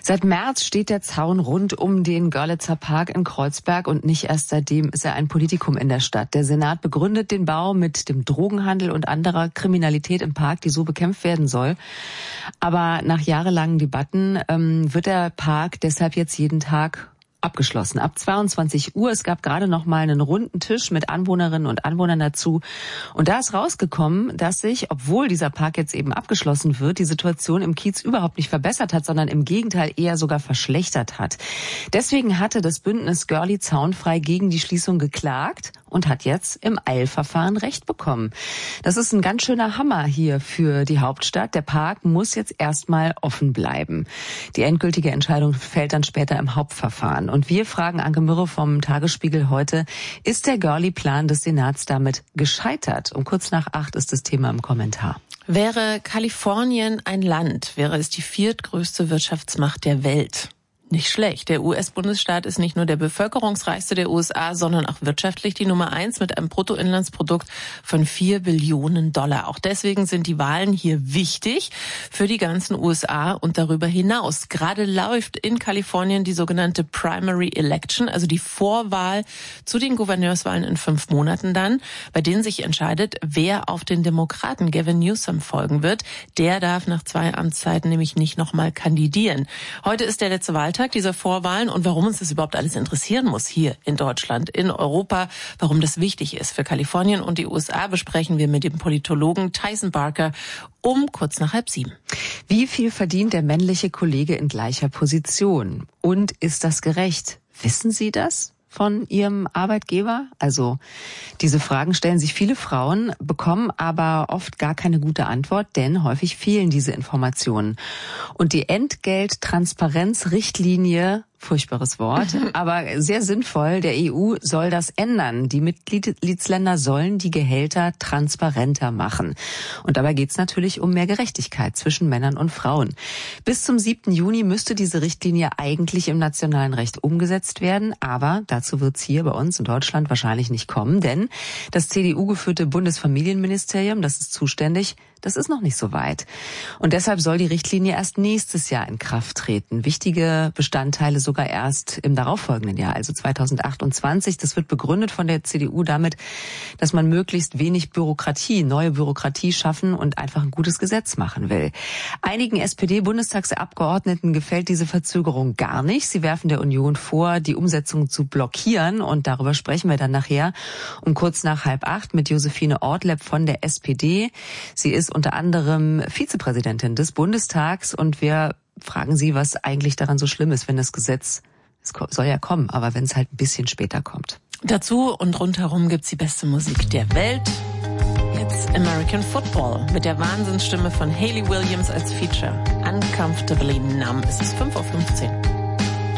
Seit März steht der Zaun rund um den Görlitzer Park in Kreuzberg und nicht erst seitdem ist er ein Politikum in der Stadt. Der Senat begründet den Bau mit dem Drogenhandel und anderer Kriminalität im Park, die so bekämpft werden soll. Aber nach jahrelangen Debatten wird der Park deshalb jetzt jeden Tag abgeschlossen. Ab 22 Uhr. Es gab gerade noch mal einen runden Tisch mit Anwohnerinnen und Anwohnern dazu. Und da ist rausgekommen, dass sich, obwohl dieser Park jetzt eben abgeschlossen wird, die Situation im Kiez überhaupt nicht verbessert hat, sondern im Gegenteil eher sogar verschlechtert hat. Deswegen hatte das Bündnis Görli Zaunfrei gegen die Schließung geklagt und hat jetzt im Eilverfahren Recht bekommen. Das ist ein ganz schöner Hammer hier für die Hauptstadt. Der Park muss jetzt erstmal offen bleiben. Die endgültige Entscheidung fällt dann später im Hauptverfahren. Und wir fragen Anke Mürre vom Tagesspiegel heute, ist der Görli-Plan des Senats damit gescheitert? Um kurz nach 8 ist das Thema im Kommentar. Wäre Kalifornien ein Land, wäre es die viertgrößte Wirtschaftsmacht der Welt. Nicht schlecht. Der US-Bundesstaat ist nicht nur der bevölkerungsreichste der USA, sondern auch wirtschaftlich die Nummer 1 mit einem Bruttoinlandsprodukt von $4 Billionen. Auch deswegen sind die Wahlen hier wichtig für die ganzen USA und darüber hinaus. Gerade läuft in Kalifornien die sogenannte Primary Election, also die Vorwahl zu den Gouverneurswahlen in 5 Monaten dann, bei denen sich entscheidet, wer auf den Demokraten Gavin Newsom folgen wird. Der darf nach 2 Amtszeiten nämlich nicht nochmal kandidieren. Heute ist der letzte Wahltag dieser Vorwahlen und warum uns das überhaupt alles interessieren muss hier in Deutschland, in Europa, warum das wichtig ist für Kalifornien und die USA, besprechen wir mit dem Politologen Tyson Barker um kurz nach 6:30. Wie viel verdient der männliche Kollege in gleicher Position? Und ist das gerecht? Wissen Sie das von Ihrem Arbeitgeber? Also diese Fragen stellen sich viele Frauen, bekommen aber oft gar keine gute Antwort, denn häufig fehlen diese Informationen. Und die Entgelttransparenzrichtlinie, furchtbares Wort, aber sehr sinnvoll, der EU soll das ändern. Die Mitgliedsländer sollen die Gehälter transparenter machen. Und dabei geht es natürlich um mehr Gerechtigkeit zwischen Männern und Frauen. Bis zum 7. Juni müsste diese Richtlinie eigentlich im nationalen Recht umgesetzt werden, aber dazu wird es hier bei uns in Deutschland wahrscheinlich nicht kommen, denn das CDU-geführte Bundesfamilienministerium, das ist zuständig, das ist noch nicht so weit. Und deshalb soll die Richtlinie erst nächstes Jahr in Kraft treten. Wichtige Bestandteile sogar erst im darauffolgenden Jahr, also 2028. Das wird begründet von der CDU damit, dass man möglichst wenig Bürokratie, neue Bürokratie schaffen und einfach ein gutes Gesetz machen will. Einigen SPD-Bundestagsabgeordneten gefällt diese Verzögerung gar nicht. Sie werfen der Union vor, die Umsetzung zu blockieren. Und darüber sprechen wir dann nachher um kurz nach 7:30 mit Josephine Ortlepp von der SPD. Sie ist unter anderem Vizepräsidentin des Bundestags und wir fragen sie, was eigentlich daran so schlimm ist, wenn das Gesetz, es soll ja kommen, aber wenn es halt ein bisschen später kommt. Dazu und rundherum gibt's die beste Musik der Welt. Jetzt American Football mit der Wahnsinnsstimme von Hayley Williams als Feature. Uncomfortably Numb. Es ist 5:15 Uhr.